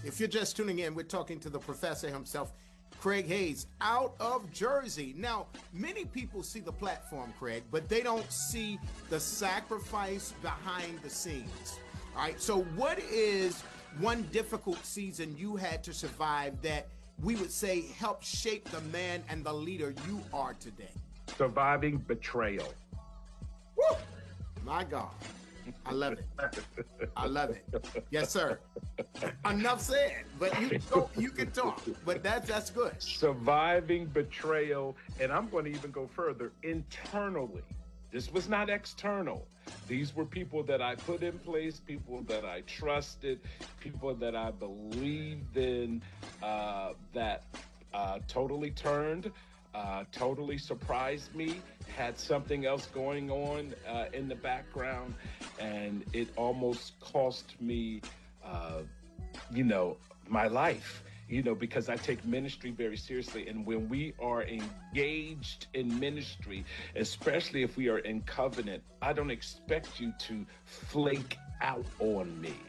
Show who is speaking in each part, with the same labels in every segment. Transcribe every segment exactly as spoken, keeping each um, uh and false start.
Speaker 1: If you're just tuning in, we're talking to the professor himself, Craig Hayes, out of Jersey. Now, many people see the platform, Craig, but they don't see the sacrifice behind the scenes. All right, so what is one difficult season you had to survive that we would say helped shape the man and the leader you are today?
Speaker 2: Surviving betrayal.
Speaker 1: Woo! My God. I love it. I love it. Yes, sir. Enough said, but you go, you can talk, but that's that's good.
Speaker 2: Surviving betrayal, and I'm going to even go further, internally. This was not external. These were people that I put in place, people that I trusted, people that I believed in, uh, that uh, totally turned, uh, totally surprised me, had something else going on uh, in the background, and it almost cost me, uh, you know, my life. You know, because I take ministry very seriously. And when we are engaged in ministry, especially if we are in covenant, I don't expect you to flake out on me.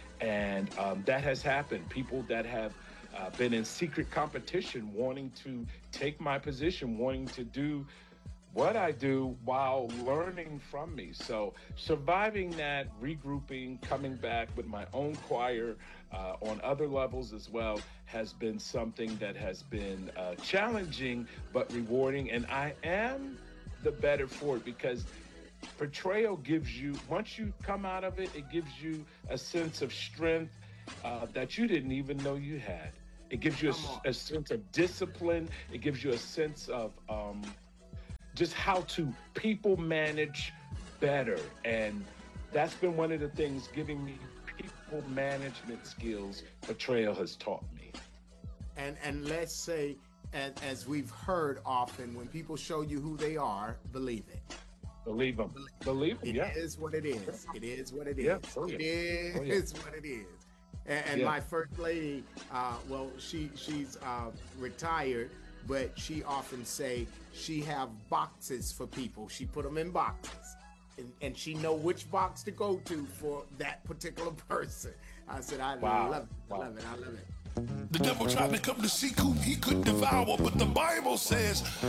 Speaker 2: And um, that has happened. People that have uh, been in secret competition, wanting to take my position, wanting to do what I do while learning from me. So surviving that, regrouping, coming back with my own choir uh, on other levels as well has been something that has been uh, challenging but rewarding. And I am the better for it because betrayal gives you, once you come out of it, it gives you a sense of strength uh, that you didn't even know you had. It gives you a, a sense of discipline. It gives you a sense of um, just how to people manage better. And that's been one of the things giving me people management skills betrayal has taught me.
Speaker 1: And and let's say, as, as we've heard often, when people show you who they are, believe it.
Speaker 2: Believe them. Believe them,
Speaker 1: It
Speaker 2: yeah.
Speaker 1: is what it is. It is what it is.
Speaker 2: Yeah. Oh, yeah.
Speaker 1: It is
Speaker 2: Oh, yeah.
Speaker 1: what it is. And, and
Speaker 2: Yeah.
Speaker 1: my first lady, uh, well, she she's uh, retired, but she often say she have boxes for people. She put them in boxes, and, and she know which box to go to for that particular person. I said, I
Speaker 2: Wow.
Speaker 1: love it. I
Speaker 2: Wow.
Speaker 1: love it. I love it.
Speaker 3: The devil tried to come to see whom he could devour, but the Bible says